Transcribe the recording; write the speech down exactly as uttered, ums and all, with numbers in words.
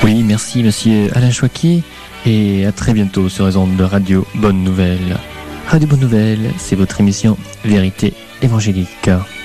Oui, merci monsieur Alain Choquet et à très bientôt sur les ondes de Radio Bonne Nouvelle. Radio Bonne Nouvelle, c'est votre émission Vérité évangélique.